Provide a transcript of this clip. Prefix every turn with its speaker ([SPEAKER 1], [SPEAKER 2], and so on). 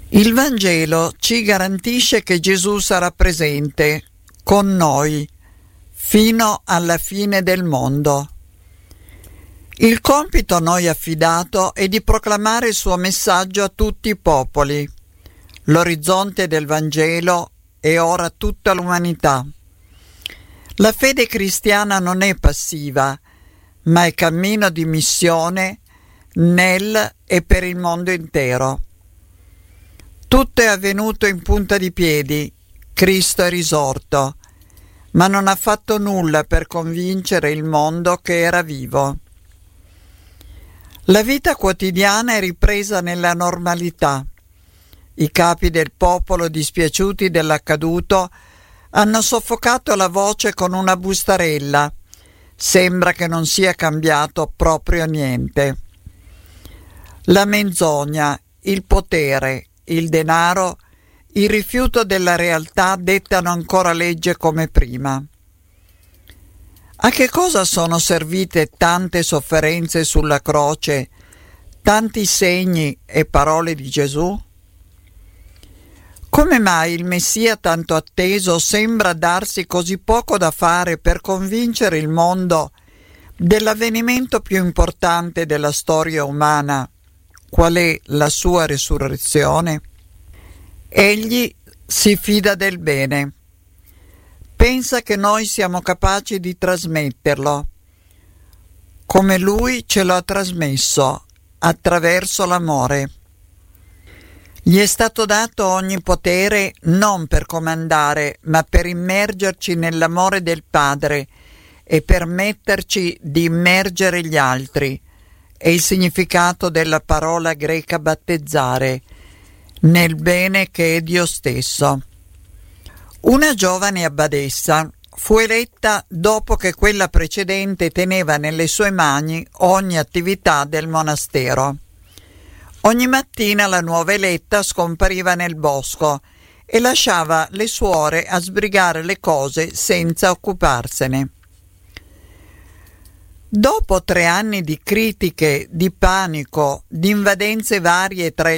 [SPEAKER 1] Il Vangelo ci garantisce che Gesù sarà presente con noi fino alla fine del mondo. Il compito a noi affidato è di proclamare il suo messaggio a tutti i popoli. L'orizzonte del Vangelo è ora tutta l'umanità. La fede cristiana non è passiva, ma è cammino di missione nel e per il mondo intero. Tutto è avvenuto in punta di piedi, Cristo è risorto, ma non ha fatto nulla per convincere il mondo che era vivo. La vita quotidiana è ripresa nella normalità. I capi del popolo, dispiaciuti dell'accaduto, hanno soffocato la voce con una bustarella. Sembra che non sia cambiato proprio niente. La menzogna, il potere, il denaro, il rifiuto della realtà dettano ancora legge come prima. A che cosa sono servite tante sofferenze sulla croce, tanti segni e parole di Gesù? Come mai il Messia tanto atteso sembra darsi così poco da fare per convincere il mondo dell'avvenimento più importante della storia umana, qual è la sua risurrezione? Egli si fida del bene. Pensa che noi siamo capaci di trasmetterlo, come lui ce lo ha trasmesso, attraverso l'amore. Gli è stato dato ogni potere non per comandare, ma per immergerci nell'amore del Padre e permetterci di immergere gli altri. È il significato della parola greca battezzare, nel bene che è Dio stesso. Una giovane abbadessa fu eletta dopo che quella precedente teneva nelle sue mani ogni attività del monastero. Ogni mattina la nuova eletta scompariva nel bosco e lasciava le suore a sbrigare le cose senza occuparsene. Dopo 3 anni di critiche, di panico, di invadenze varie tra